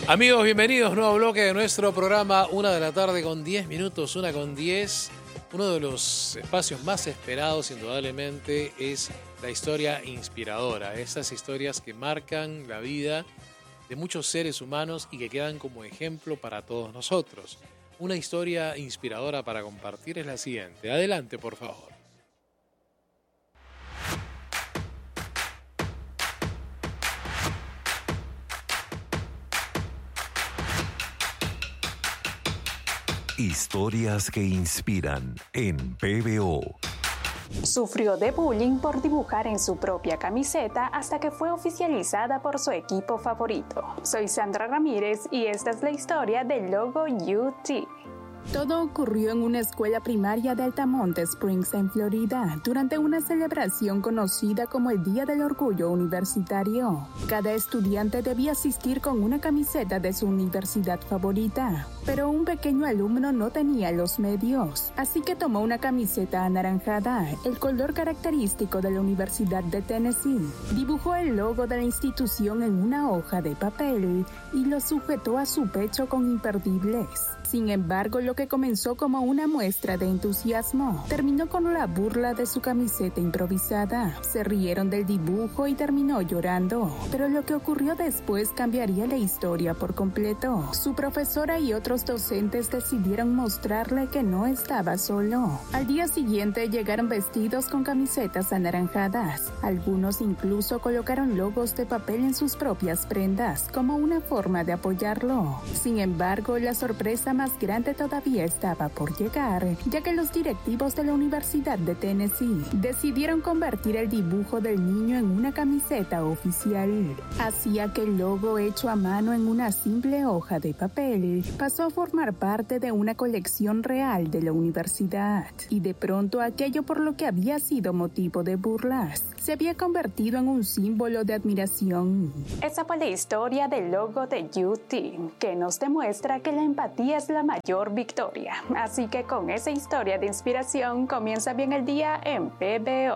Amigos, bienvenidos, nuevo bloque de nuestro programa, 1:10 p.m, 1:10. Uno de los espacios más esperados, indudablemente, es la historia inspiradora. Esas historias que marcan la vida de muchos seres humanos y que quedan como ejemplo para todos nosotros. Una historia inspiradora para compartir es la siguiente. Adelante, por favor. Historias que inspiran en PBO. Sufrió de bullying por dibujar en su propia camiseta hasta que fue oficializada por su equipo favorito. Soy Sandra Ramírez y esta es la historia del logo UT. Todo ocurrió en una escuela primaria de Altamonte Springs, en Florida, durante una celebración conocida como el Día del Orgullo Universitario. Cada estudiante debía asistir con una camiseta de su universidad favorita, pero un pequeño alumno no tenía los medios, así que tomó una camiseta anaranjada, el color característico de la Universidad de Tennessee. Dibujó el logo de la institución en una hoja de papel y lo sujetó a su pecho con imperdibles. Sin embargo, lo que comenzó como una muestra de entusiasmo terminó con la burla de su camiseta improvisada. Se rieron del dibujo y terminó llorando. Pero lo que ocurrió después cambiaría la historia por completo. Su profesora y otros docentes decidieron mostrarle que no estaba solo. Al día siguiente llegaron vestidos con camisetas anaranjadas. Algunos incluso colocaron logos de papel en sus propias prendas como una forma de apoyarlo. Sin embargo, la sorpresa más grande todavía estaba por llegar, ya que los directivos de la Universidad de Tennessee decidieron convertir el dibujo del niño en una camiseta oficial. Hacía que el logo hecho a mano en una simple hoja de papel pasó a formar parte de una colección real de la universidad, y de pronto aquello por lo que había sido motivo de burlas se había convertido en un símbolo de admiración. Esa fue la historia del logo de UT, que nos demuestra que la empatía es la mayor victoria. Así que con esa historia de inspiración comienza bien el día en PBO.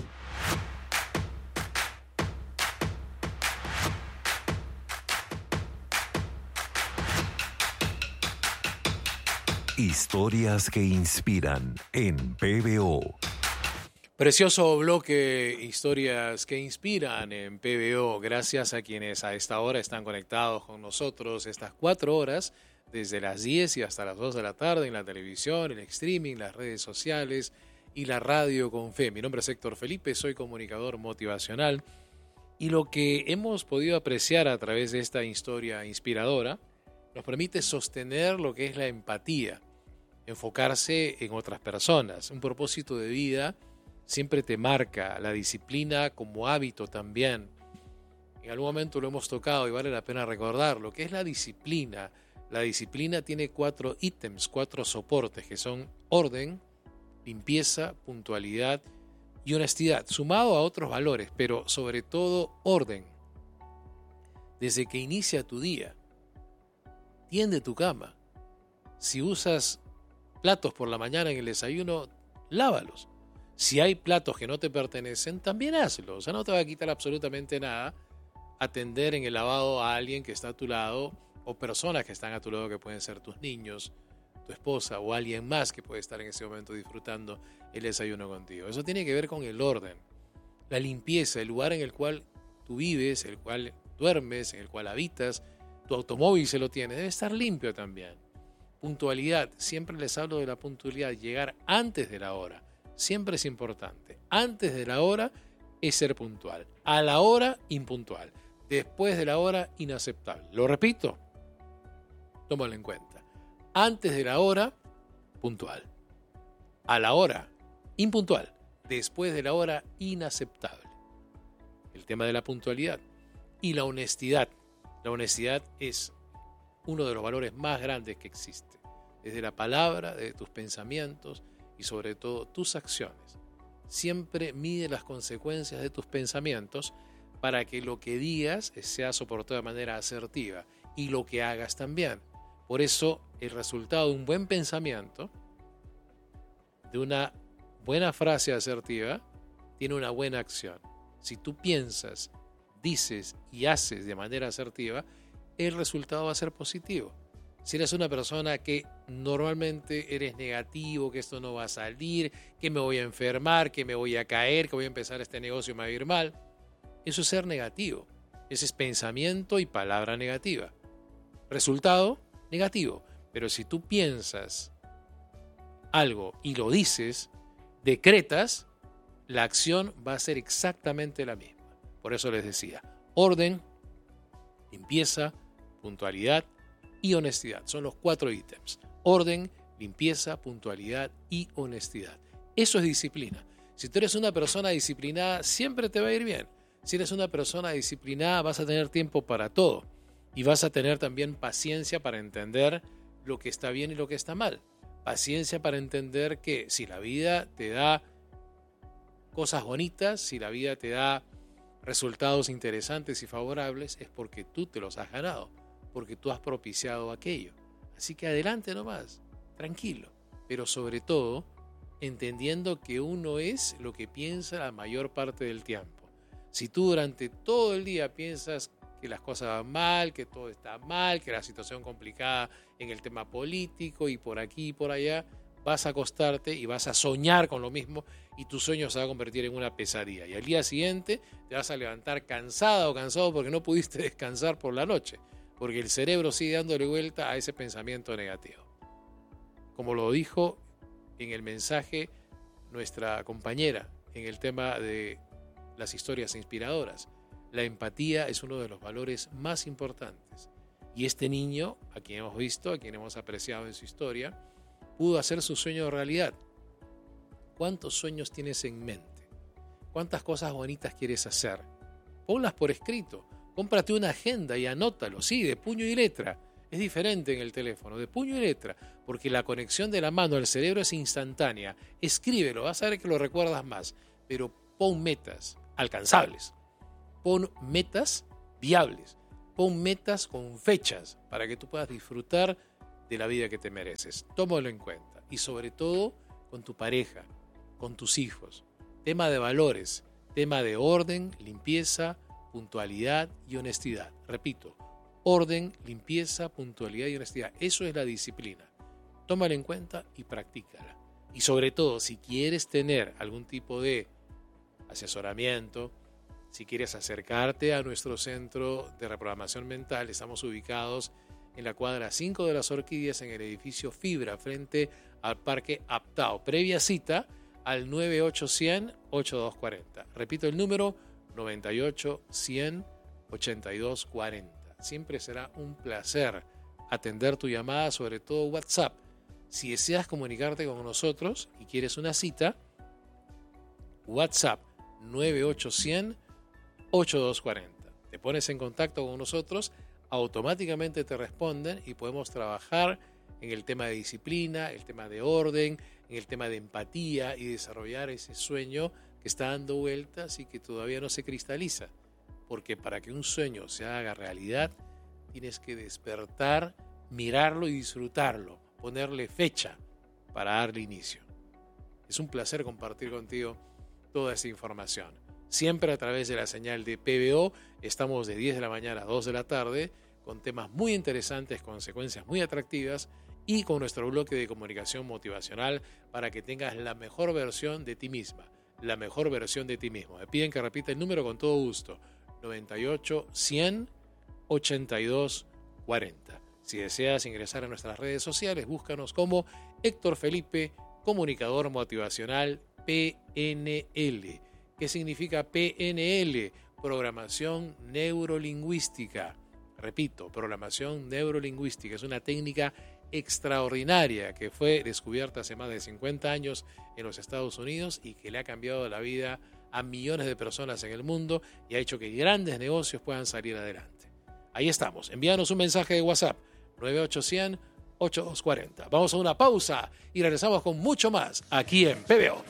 Historias que inspiran en PBO. Precioso bloque, historias que inspiran en PBO. Gracias a quienes a esta hora están conectados con nosotros estas 4 horas, desde las 10 y hasta las 2 de la tarde en la televisión, el streaming, las redes sociales y la radio con fe. Mi nombre es Héctor Felipe, soy comunicador motivacional, y lo que hemos podido apreciar a través de esta historia inspiradora nos permite sostener lo que es la empatía, enfocarse en otras personas. Un propósito de vida siempre te marca, la disciplina como hábito también. En algún momento lo hemos tocado y vale la pena recordar lo que es la disciplina. La disciplina tiene 4 ítems, 4 soportes, que son orden, limpieza, puntualidad y honestidad, sumado a otros valores, pero sobre todo orden. Desde que inicia tu día, tiende tu cama. Si usas platos por la mañana en el desayuno, lávalos. Si hay platos que no te pertenecen, también hazlo. O sea, no te va a quitar absolutamente nada atender en el lavado a alguien que está a tu lado, o personas que están a tu lado, que pueden ser tus niños, tu esposa o alguien más que puede estar en ese momento disfrutando el desayuno contigo. Eso tiene que ver con el orden, la limpieza, el lugar en el cual tú vives, el cual duermes, en el cual habitas, tu automóvil se lo tiene, debe estar limpio también. Puntualidad, siempre les hablo de la puntualidad, llegar antes de la hora. Siempre es importante. Antes de la hora es ser puntual. A la hora, impuntual. Después de la hora, inaceptable. Lo repito, tómalo en cuenta. Antes de la hora, puntual. A la hora, impuntual. Después de la hora, inaceptable. El tema de la puntualidad y la honestidad. La honestidad es uno de los valores más grandes que existe. Desde la palabra, de tus pensamientos y sobre todo tus acciones. Siempre mide las consecuencias de tus pensamientos para que lo que digas sea soportado de manera asertiva, y lo que hagas también. Por eso el resultado de un buen pensamiento, de una buena frase asertiva, tiene una buena acción. Si tú piensas, dices y haces de manera asertiva, el resultado va a ser positivo. Si eres una persona que normalmente eres negativo, que esto no va a salir, que me voy a enfermar, que me voy a caer, que voy a empezar este negocio y me va a ir mal, eso es ser negativo. Ese es pensamiento y palabra negativa. Resultado negativo. Pero si tú piensas algo y lo dices, decretas, la acción va a ser exactamente la misma. Por eso les decía, orden, limpieza, puntualidad y honestidad. Son los 4 ítems. Orden, limpieza, puntualidad y honestidad. Eso es disciplina. Si tú eres una persona disciplinada, siempre te va a ir bien. Si eres una persona disciplinada, vas a tener tiempo para todo. Y vas a tener también paciencia para entender lo que está bien y lo que está mal. Paciencia para entender que si la vida te da cosas bonitas, si la vida te da resultados interesantes y favorables, es porque tú te los has ganado, porque tú has propiciado aquello. Así que adelante nomás, tranquilo, pero sobre todo entendiendo que uno es lo que piensa la mayor parte del tiempo. Si tú durante todo el día piensas que las cosas van mal, que todo está mal, que la situación complicada en el tema político y por aquí y por allá, vas a acostarte y vas a soñar con lo mismo y tu sueño se va a convertir en una pesadilla. Y al día siguiente te vas a levantar cansada o cansado porque no pudiste descansar por la noche, porque el cerebro sigue dándole vuelta a ese pensamiento negativo. Como lo dijo en el mensaje nuestra compañera en el tema de las historias inspiradoras, la empatía es uno de los valores más importantes. Y este niño, a quien hemos visto, a quien hemos apreciado en su historia, pudo hacer su sueño realidad. ¿Cuántos sueños tienes en mente? ¿Cuántas cosas bonitas quieres hacer? Ponlas por escrito. Cómprate una agenda y anótalo, sí, de puño y letra. Es diferente en el teléfono, de puño y letra, porque la conexión de la mano al cerebro es instantánea. Escríbelo, vas a ver que lo recuerdas más, pero pon metas alcanzables. Pon metas viables. Pon metas con fechas para que tú puedas disfrutar de la vida que te mereces. Tómalo en cuenta. Y sobre todo con tu pareja, con tus hijos. Tema de valores, tema de orden, limpieza, puntualidad y honestidad. Repito, orden, limpieza, puntualidad y honestidad. Eso es la disciplina. Tómala en cuenta y practícala. Y sobre todo, si quieres tener algún tipo de asesoramiento, si quieres acercarte a nuestro centro de reprogramación mental, estamos ubicados en la cuadra 5 de las Orquídeas, en el edificio Fibra, frente al Parque Aptao. Previa cita al 98-100-8240. Repito el número, 98-100-8240. Siempre será un placer atender tu llamada, sobre todo WhatsApp. Si deseas comunicarte con nosotros y quieres una cita, WhatsApp 98-100-8240. Te pones en contacto con nosotros, automáticamente te responden y podemos trabajar en el tema de disciplina, el tema de orden, en el tema de empatía y desarrollar ese sueño que está dando vueltas y que todavía no se cristaliza. Porque para que un sueño se haga realidad, tienes que despertar, mirarlo y disfrutarlo, ponerle fecha para darle inicio. Es un placer compartir contigo toda esta información. Siempre a través de la señal de PBO, estamos de 10 de la mañana a 2 de la tarde, con temas muy interesantes, consecuencias muy atractivas y con nuestro bloque de comunicación motivacional para que tengas la mejor versión de ti misma, la mejor versión de ti mismo. Me piden que repita el número con todo gusto, 98-100-8240. Si deseas ingresar a nuestras redes sociales, búscanos como Héctor Felipe, comunicador motivacional PNL. ¿Qué significa PNL? Programación neurolingüística. Repito, programación neurolingüística. Es una técnica extraordinaria que fue descubierta hace más de 50 años en los Estados Unidos y que le ha cambiado la vida a millones de personas en el mundo y ha hecho que grandes negocios puedan salir adelante. Ahí estamos. Envíanos un mensaje de WhatsApp 98-100-8240. Vamos a una pausa y regresamos con mucho más aquí en PBO.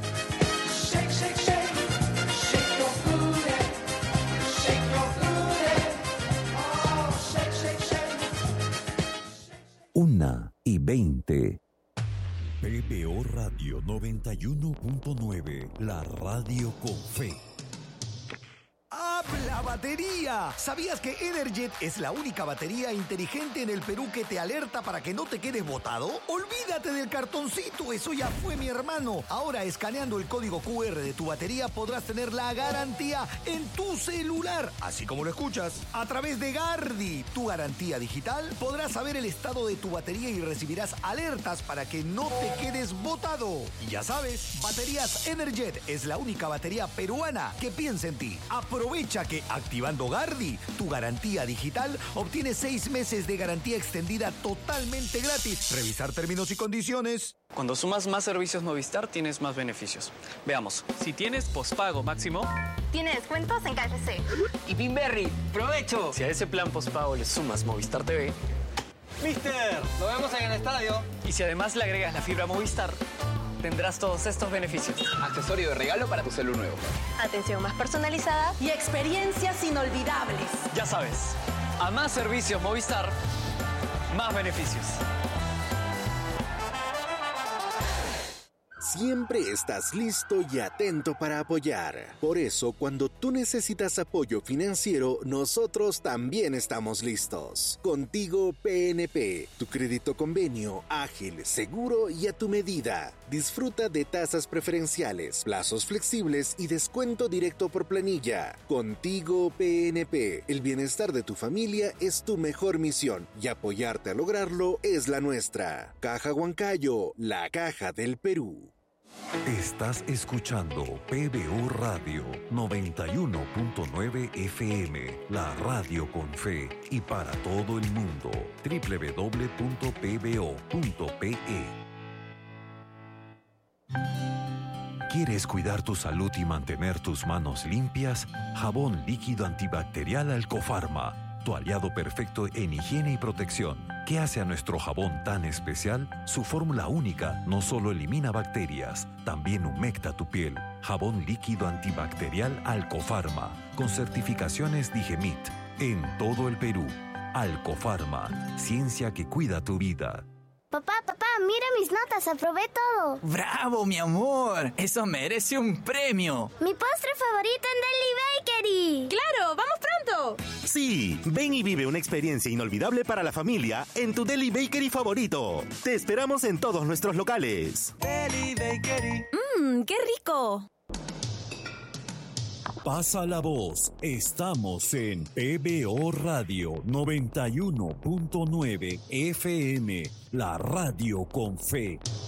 Una y 20. PBO Radio 91.9, la radio con fe. Habla batería! ¿Sabías que Energet es la única batería inteligente en el Perú que te alerta para que no te quedes botado? Olvídate del cartoncito, eso ya fue, mi hermano. Ahora, escaneando el código QR de tu batería podrás tener la garantía en tu celular, así como lo escuchas. A través de Gardi, tu garantía digital, podrás saber el estado de tu batería y recibirás alertas para que no te quedes botado. Y ya sabes, Baterías Energet es la única batería peruana que piensa en ti. Aprovecha que activando Gardi, tu garantía digital, obtienes 6 meses de garantía extendida totalmente gratis. Revisar términos y condiciones. Cuando sumas más servicios Movistar, tienes más beneficios. Veamos. Si tienes pospago máximo, tiene descuentos en KFC. Y Pinberry, ¡provecho! Si a ese plan pospago le sumas Movistar TV, ¡Mister! ¡Nos vemos en el estadio! Y si además le agregas la fibra Movistar, tendrás todos estos beneficios. Accesorio de regalo para tu celu nuevo. Atención más personalizada y experiencias inolvidables. Ya sabes, a más servicios Movistar, más beneficios. Siempre estás listo y atento para apoyar. Por eso, cuando tú necesitas apoyo financiero, nosotros también estamos listos. Contigo PNP, tu crédito convenio, ágil, seguro y a tu medida. Disfruta de tasas preferenciales, plazos flexibles y descuento directo por planilla. Contigo PNP, el bienestar de tu familia es tu mejor misión y apoyarte a lograrlo es la nuestra. Caja Huancayo, la caja del Perú. Estás escuchando PBO Radio 91.9 FM, la radio con fe y para todo el mundo. www.pbo.pe. ¿Quieres cuidar tu salud y mantener tus manos limpias? Jabón líquido antibacterial Alcofarma, tu aliado perfecto en higiene y protección. ¿Qué hace a nuestro jabón tan especial? Su fórmula única no solo elimina bacterias, también humecta tu piel. Jabón líquido antibacterial Alcofarma, con certificaciones Digemit, en todo el Perú. Alcofarma, ciencia que cuida tu vida. Papá, mira mis notas, aprobé todo. ¡Bravo, mi amor! ¡Eso merece un premio! ¡Mi postre favorito en Deli Bakery! ¡Claro! ¡Vamos pronto! Sí, ven y vive una experiencia inolvidable para la familia en tu Deli Bakery favorito. Te esperamos en todos nuestros locales. Deli Bakery. ¡Qué rico! Pasa la voz, estamos en PBO Radio 91.9 FM, la radio con fe.